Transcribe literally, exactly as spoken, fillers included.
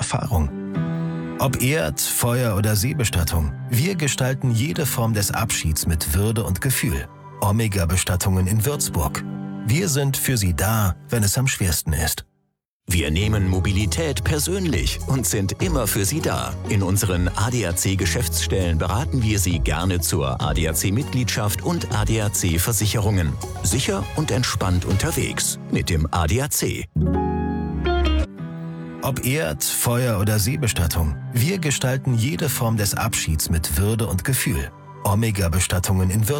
Erfahrung. Ob Erd-, Feuer- oder Seebestattung, wir gestalten jede Form des Abschieds mit Würde und Gefühl. Omega-Bestattungen in Würzburg. Wir sind für Sie da, wenn es am schwersten ist. Wir nehmen Mobilität persönlich und sind immer für Sie da. In unseren A D A C-Geschäftsstellen beraten wir Sie gerne zur A D A C-Mitgliedschaft und A D A C-Versicherungen. Sicher und entspannt unterwegs mit dem A D A C. Ob Erd-, Feuer- oder Seebestattung, wir gestalten jede Form des Abschieds mit Würde und Gefühl. Omega-Bestattungen in Würzburg.